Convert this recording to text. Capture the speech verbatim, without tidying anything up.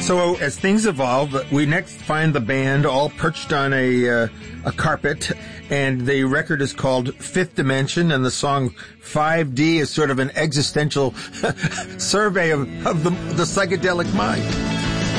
So as things evolve, we next find the band all perched on a uh, a carpet, and the record is called Fifth Dimension, and the song five D is sort of an existential survey of, of the, the psychedelic mind.